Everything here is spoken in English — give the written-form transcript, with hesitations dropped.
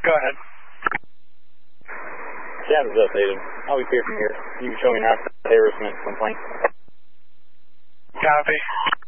Go ahead. Status updated. I'll be clear from here. You can show me now harassment complaint. Copy.